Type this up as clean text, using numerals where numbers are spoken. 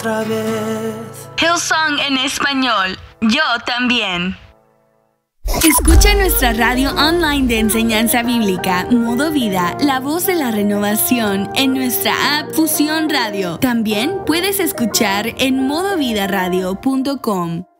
otra vez. Hillsong en español. Yo también. Escucha nuestra radio online de enseñanza bíblica, Modo Vida, la voz de la renovación, en nuestra app Fusión Radio. También puedes escuchar en modovidaradio.com.